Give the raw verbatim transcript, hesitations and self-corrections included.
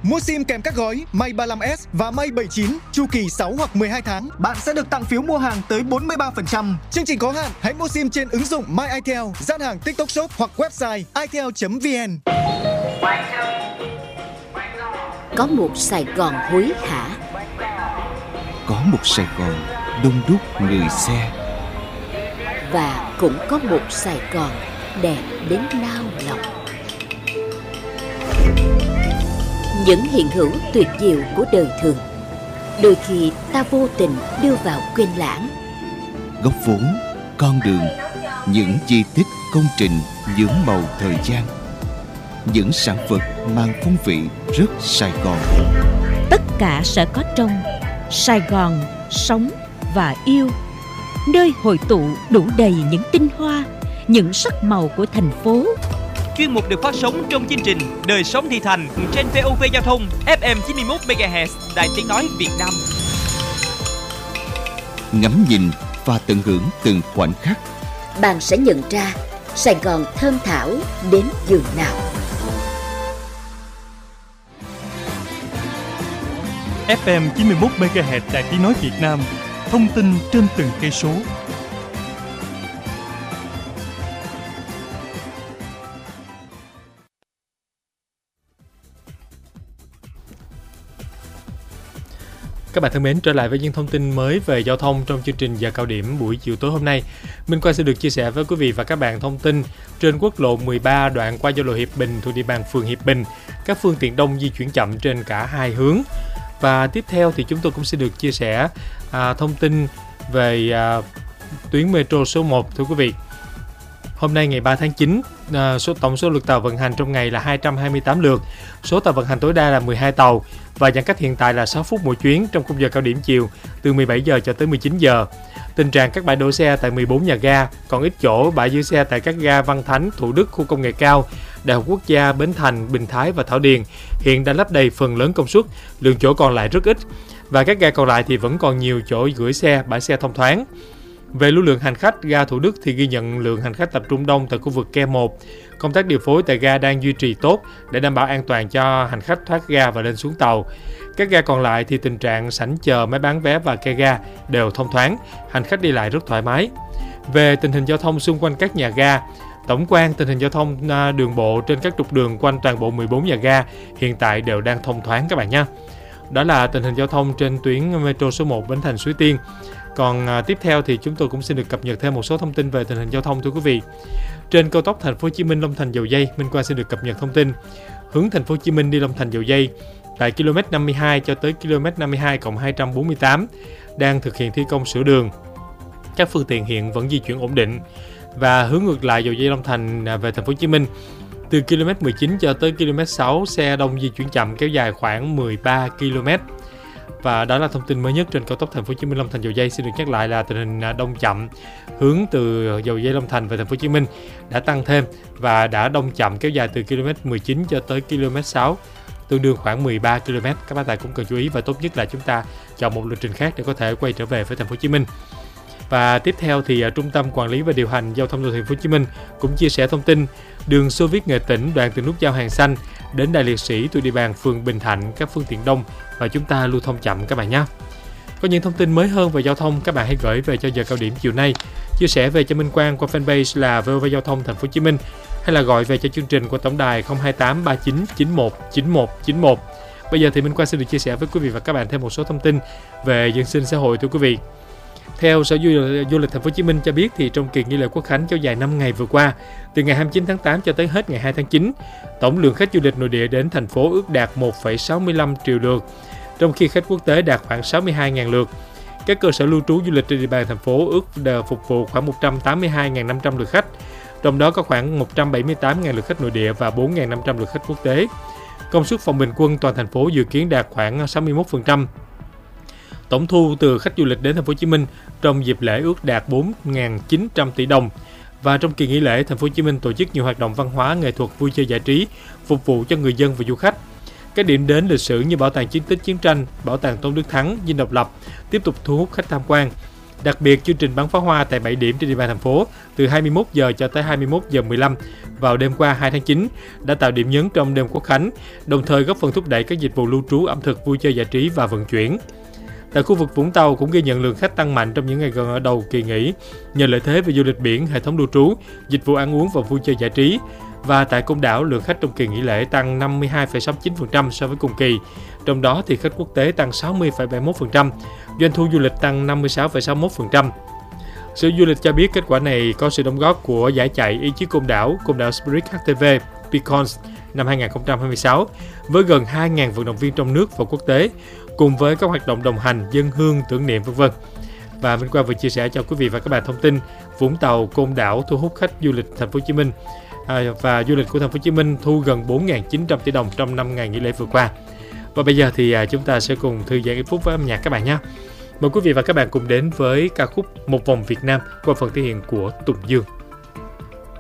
Mua sim kèm các gói May ba lăm S và May bảy chín, chu kỳ sáu hoặc mười hai tháng, bạn sẽ được tặng phiếu mua hàng tới bốn mươi ba phần trăm. Chương trình có hạn, hãy mua sim trên ứng dụng My itel, gian hàng TikTok Shop hoặc website itel chấm vn. Có một Sài Gòn hối hả, có một Sài Gòn đông đúc người xe, và cũng có một Sài Gòn đẹp đến nao lòng. Những hiện hữu tuyệt diệu của đời thường, đôi khi ta vô tình đưa vào quên lãng. Góc vốn, con đường, những di tích công trình nhuốm màu thời gian, những sản vật mang phong vị rất Sài Gòn. Tất cả sẽ có trong Sài Gòn sống và yêu, nơi hội tụ đủ đầy những tinh hoa, những sắc màu của thành phố. Chuyên mục được phát sóng trong chương trình Đời sống thị thành trên vê o vê Giao thông ép em chín mươi mốt mê ga héc Đài Tiếng nói Việt Nam. Ngắm nhìn và tận hưởng từng khoảnh khắc, Bạn sẽ nhận ra Sài Gòn thơm thảo đến giường nào. ép em chín mươi mốt mê ga héc Đài Tiếng nói Việt Nam, thông tin trên từng cây số. Các bạn thân mến, trở lại với những thông tin mới về giao thông trong chương trình Giờ cao điểm buổi chiều tối hôm nay. Minh Quang sẽ được chia sẻ với quý vị và các bạn thông tin trên quốc lộ mười ba đoạn qua giao lộ Hiệp Bình thuộc địa bàn phường Hiệp Bình. Các phương tiện đông di chuyển chậm trên cả hai hướng. Và tiếp theo thì chúng tôi cũng sẽ được chia sẻ à, thông tin về à, tuyến metro số một, thưa quý vị. Hôm nay ngày ba tháng chín, à, số tổng số lượt tàu vận hành trong ngày là hai trăm hai mươi tám lượt, số tàu vận hành tối đa là mười hai tàu và giãn cách hiện tại là sáu phút mỗi chuyến trong khung giờ cao điểm chiều từ mười bảy giờ cho tới mười chín giờ. Tình trạng các bãi đỗ xe tại mười bốn nhà ga, còn ít chỗ bãi giữ xe tại các ga Văn Thánh, Thủ Đức, khu công nghệ cao, Đại học Quốc gia, Bến Thành, Bình Thái và Thảo Điền hiện đã lấp đầy phần lớn công suất, lượng chỗ còn lại rất ít và các ga còn lại thì vẫn còn nhiều chỗ gửi xe, bãi xe thông thoáng. Về lưu lượng hành khách, ga Thủ Đức thì ghi nhận lượng hành khách tập trung đông tại khu vực Ke một. Công tác điều phối tại ga đang duy trì tốt để đảm bảo an toàn cho hành khách thoát ga và lên xuống tàu. Các ga còn lại thì tình trạng sảnh chờ, máy bán vé và ke ga đều thông thoáng, hành khách đi lại rất thoải mái. Về tình hình giao thông xung quanh các nhà ga, tổng quan tình hình giao thông đường bộ trên các trục đường quanh toàn bộ mười bốn nhà ga hiện tại đều đang thông thoáng các bạn nhé. Đó là tình hình giao thông trên tuyến metro số một Bến Thành Suối Tiên. Còn à, tiếp theo thì chúng tôi cũng xin được cập nhật thêm một số thông tin về tình hình giao thông, thưa quý vị. Trên cao tốc Thành phố Hồ Chí Minh Long Thành Dầu Giây, Minh Quang xin được cập nhật thông tin hướng Thành phố Hồ Chí Minh đi Long Thành Dầu Giây tại km năm mươi hai cho tới km năm mươi hai cộng hai trăm bốn mươi tám đang thực hiện thi công sửa đường. Các phương tiện hiện vẫn di chuyển ổn định. Và hướng ngược lại Dầu Giây Long Thành về Thành phố Hồ Chí Minh từ km mười chín cho tới km sáu xe đông di chuyển chậm kéo dài khoảng mười ba ki lô mét. Và đó là thông tin mới nhất trên cao tốc Thành phố Hồ Chí Minh Long Thành Dầu Giây. Xin được nhắc lại là tình hình đông chậm hướng từ Dầu Giây Long Thành về Thành phố Hồ Chí Minh đã tăng thêm và đã đông chậm kéo dài từ km mười chín cho tới km sáu, tương đương khoảng mười ba ki lô mét. Các bác tài cũng cần chú ý và tốt nhất là chúng ta chọn một lịch trình khác để có thể quay trở về với Thành phố Hồ Chí Minh. Và tiếp theo thì uh, Trung tâm Quản lý và Điều hành Giao thông Đô thị Thành phố Hồ Chí Minh cũng chia sẻ thông tin đường Xô Viết Nghệ Tĩnh đoạn từ nút giao Hàng Xanh đến Đại Liệt Sĩ thuộc địa bàn phường Bình Thạnh các phương tiện đông và chúng ta lưu thông chậm các bạn nhé. Có những thông tin mới hơn về giao thông các bạn hãy gửi về cho giờ cao điểm chiều nay, chia sẻ về cho Minh Quang qua fanpage là vê o vê Giao thông Thành phố Hồ Chí Minh hay là gọi về cho chương trình qua tổng đài không hai tám ba chín chín một chín một chín một. Bây giờ thì Minh Quang sẽ được chia sẻ với quý vị và các bạn thêm một số thông tin về dân sinh xã hội, thưa quý vị. Theo Sở Du lịch Thành phố Hồ Chí Minh cho biết thì trong kỳ nghỉ lễ Quốc khánh kéo dài năm ngày vừa qua, từ ngày hai mươi chín tháng tám cho tới hết ngày hai tháng chín, tổng lượng khách du lịch nội địa đến thành phố ước đạt một phẩy sáu mươi lăm triệu lượt, trong khi khách quốc tế đạt khoảng sáu mươi hai nghìn lượt. Các cơ sở lưu trú du lịch trên địa bàn thành phố ước phục vụ khoảng một trăm tám mươi hai nghìn năm trăm lượt khách, trong đó có khoảng một trăm bảy mươi tám nghìn lượt khách nội địa và bốn nghìn năm trăm lượt khách quốc tế. Công suất phòng bình quân toàn thành phố dự kiến đạt khoảng sáu mươi mốt phần trăm. Tổng thu từ khách du lịch đến Thành phố Hồ Chí Minh trong dịp lễ ước đạt bốn nghìn chín trăm tỷ đồng. Và trong kỳ nghỉ lễ, Thành phố Hồ Chí Minh tổ chức nhiều hoạt động văn hóa, nghệ thuật, vui chơi giải trí phục vụ cho người dân và du khách. Các điểm đến lịch sử như Bảo tàng Chiến tích Chiến tranh, Bảo tàng Tôn Đức Thắng, Dinh Độc Lập tiếp tục thu hút khách tham quan. Đặc biệt, chương trình bắn pháo hoa tại bảy điểm trên địa bàn thành phố từ hai mươi mốt giờ cho tới hai mươi mốt giờ mười lăm vào đêm qua hai tháng chín đã tạo điểm nhấn trong đêm Quốc khánh, đồng thời góp phần thúc đẩy các dịch vụ lưu trú, ẩm thực, vui chơi giải trí và vận chuyển. Tại khu vực Vũng Tàu cũng ghi nhận lượng khách tăng mạnh trong những ngày gần ở đầu kỳ nghỉ, nhờ lợi thế về du lịch biển, hệ thống lưu trú, dịch vụ ăn uống và vui chơi giải trí. Và tại Côn Đảo, lượng khách trong kỳ nghỉ lễ tăng năm mươi hai phẩy sáu mươi chín phần trăm so với cùng kỳ. Trong đó thì khách quốc tế tăng sáu mươi phẩy bảy mươi mốt phần trăm, doanh thu du lịch tăng năm mươi sáu phẩy sáu mươi mốt phần trăm. Sở Du lịch cho biết kết quả này có sự đóng góp của giải chạy Ý chí Côn Đảo, Côn Đảo Spirit hát tê vê Beacons năm hai không hai sáu với gần hai nghìn vận động viên trong nước và quốc tế, cùng với các hoạt động đồng hành, dân hương, tưởng niệm vân vân. Và Minh Quang vừa chia sẻ cho quý vị và các bạn thông tin Vũng Tàu, Côn Đảo thu hút khách du lịch thành phố Hồ Chí Minh à, và du lịch của thành phố Hồ Chí Minh thu gần bốn nghìn chín trăm tỷ đồng trong năm ngày nghỉ lễ vừa qua. Và bây giờ thì à, chúng ta sẽ cùng thư giãn ít phút với âm nhạc các bạn nhé. Mời quý vị và các bạn cùng đến với ca khúc Một Vòng Việt Nam qua phần thể hiện của Tùng Dương.